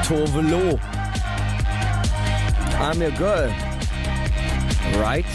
Tove Lo. I'm your girl. Right?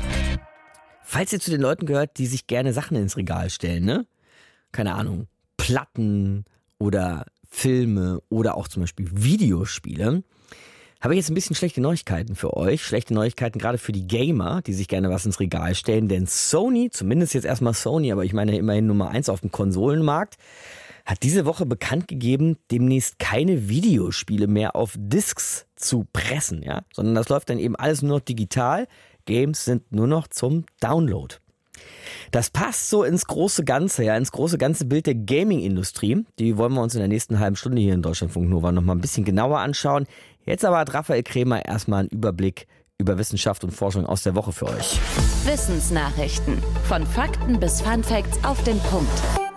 Falls ihr zu den Leuten gehört, die sich gerne Sachen ins Regal stellen, ne? Keine Ahnung, Platten oder Filme oder auch zum Beispiel Videospiele, habe ich jetzt ein bisschen schlechte Neuigkeiten für euch. Schlechte Neuigkeiten gerade für die Gamer, die sich gerne was ins Regal stellen. Denn Sony, zumindest jetzt erstmal Sony, aber ich meine immerhin Nummer 1 auf dem Konsolenmarkt, hat diese Woche bekannt gegeben, demnächst keine Videospiele mehr auf Discs zu pressen, ja, sondern das läuft dann eben alles nur noch digital. Games sind nur noch zum Download. Das passt so ins große Ganze, ja, ins große ganze Bild der Gaming-Industrie. Die wollen wir uns in der nächsten halben Stunde hier in Deutschlandfunk Nova noch mal ein bisschen genauer anschauen. Jetzt aber hat Raphael Krämer erstmal einen Überblick über Wissenschaft und Forschung aus der Woche für euch. Wissensnachrichten. Von Fakten bis Funfacts auf den Punkt.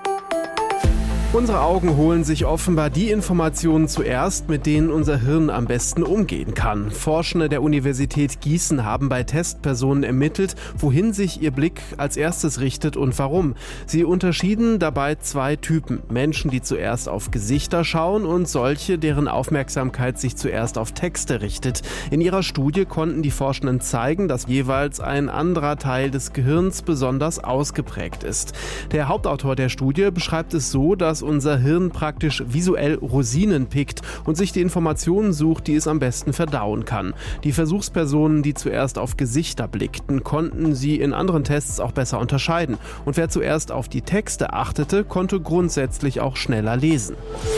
Unsere Augen holen sich offenbar die Informationen zuerst, mit denen unser Hirn am besten umgehen kann. Forschende der Universität Gießen haben bei Testpersonen ermittelt, wohin sich ihr Blick als erstes richtet und warum. Sie unterschieden dabei zwei Typen. Menschen, die zuerst auf Gesichter schauen und solche, deren Aufmerksamkeit sich zuerst auf Texte richtet. In ihrer Studie konnten die Forschenden zeigen, dass jeweils ein anderer Teil des Gehirns besonders ausgeprägt ist. Der Hauptautor der Studie beschreibt es so, dass unser Hirn praktisch visuell Rosinen pickt und sich die Informationen sucht, die es am besten verdauen kann. Die Versuchspersonen, die zuerst auf Gesichter blickten, konnten sie in anderen Tests auch besser unterscheiden. Und wer zuerst auf die Texte achtete, konnte grundsätzlich auch schneller lesen.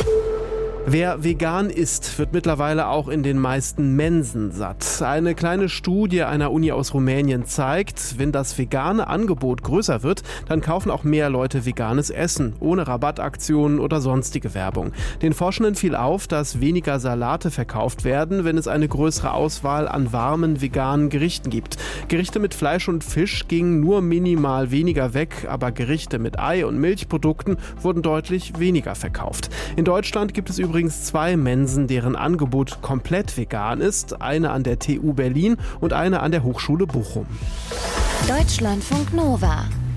Wer vegan isst, wird mittlerweile auch in den meisten Mensen satt. Eine kleine Studie einer Uni aus Rumänien zeigt, wenn das vegane Angebot größer wird, dann kaufen auch mehr Leute veganes Essen, ohne Rabattaktionen oder sonstige Werbung. Den Forschenden fiel auf, dass weniger Salate verkauft werden, wenn es eine größere Auswahl an warmen veganen Gerichten gibt. Gerichte mit Fleisch und Fisch gingen nur minimal weniger weg, aber Gerichte mit Ei- und Milchprodukten wurden deutlich weniger verkauft. In Deutschland gibt es übrigens 2 Mensen, deren Angebot komplett vegan ist. Eine an der TU Berlin und eine an der Hochschule Bochum. Deutschlandfunk Nova.